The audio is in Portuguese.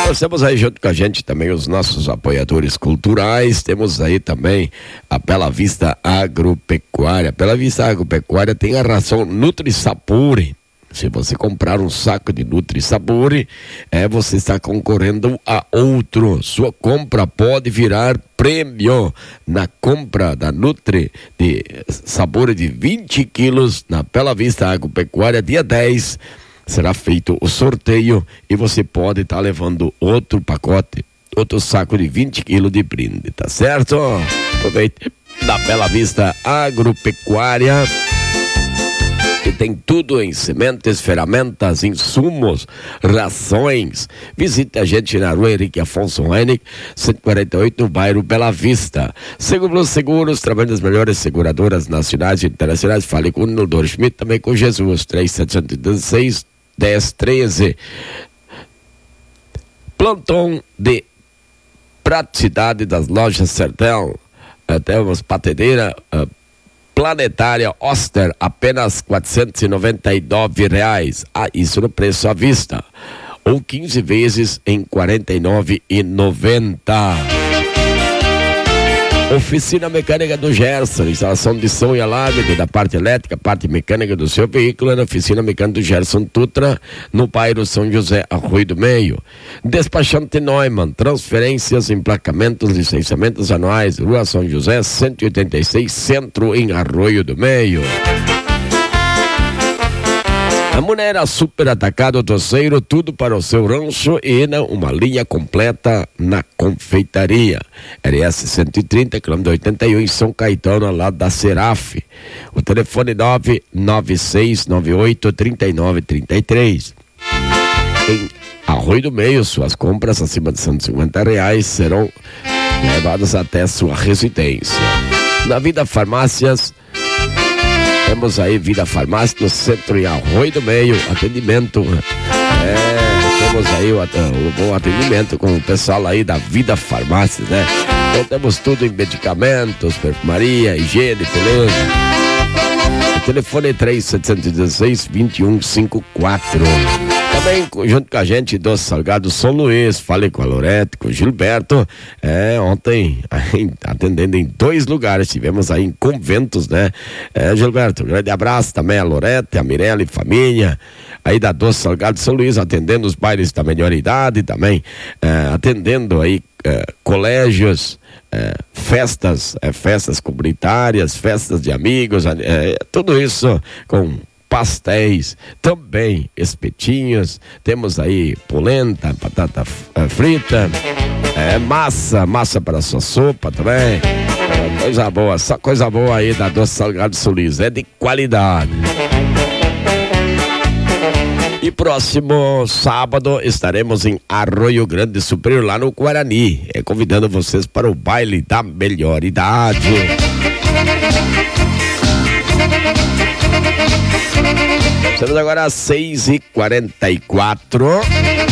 Nós temos aí junto com a gente também os nossos apoiadores culturais. Temos aí também a Bela Vista Agropecuária. Bela Vista Agropecuária tem a ração Nutri-Sapure. Se você comprar um saco de Nutri-Sapure, você está concorrendo a outro. Sua compra pode virar prêmio. Na compra da Nutri de Sapure de 20 quilos na Bela Vista Agropecuária, dia 10, será feito o sorteio e você pode estar levando outro pacote, outro saco de 20 quilos de brinde, tá certo? Aproveite da Bela Vista Agropecuária, que tem tudo em sementes, ferramentas, insumos, rações. Visite a gente na rua Henrique Afonso Henrique, 148, no bairro Bela Vista. Seguros, trabalhando das melhores seguradoras nacionais e internacionais. Fale com o Nildor Schmidt, também com Jesus, 3716-1013. Plantão de praticidade das lojas Sertão. Temos patedeira planetária Oster, apenas R$499. Isso no preço à vista. Ou 15 vezes em R$49,90. Oficina Mecânica do Gerson, instalação de som e alarme da parte elétrica, parte mecânica do seu veículo, na Oficina Mecânica do Gerson Tutra, no bairro São José, Arroio do Meio. Despachante Neumann, transferências, emplacamentos, licenciamentos anuais, Rua São José, 186, Centro, em Arroio do Meio. A Munera Super Atacado Toceiro, tudo para o seu rancho e uma linha completa na confeitaria. RS 130, quilômetro 81, em São Caetano, ao lado da Seraf. O telefone 99698-3933. Em Arroio do Meio, suas compras acima de R$150 serão levadas até sua residência. Na Vida Farmácias, temos aí Vida Farmácia no centro, em Arroio do Meio, atendimento. Temos aí o bom atendimento com o pessoal aí da Vida Farmácia, né? Então temos tudo em medicamentos, perfumaria, higiene, beleza. O telefone é 3716-2154. Também, junto com a gente, Doce Salgado São Luís, falei com a Lorete, com o Gilberto, ontem, atendendo em 2 lugares, tivemos aí em Conventos, né? Gilberto, um grande abraço também a Lorete, a Mirella e família, aí da Doce Salgado São Luís, atendendo os bailes da melhor idade também, atendendo aí colégios, festas comunitárias, festas de amigos, tudo isso com pastéis, também espetinhos, temos aí polenta, batata frita, massa para sua sopa também, coisa boa, só coisa boa aí da Doce Salgado São Luís, de qualidade. E próximo sábado estaremos em Arroio Grande Superior, lá no Guarani, convidando vocês para o baile da melhor idade. Estamos agora às 6h44.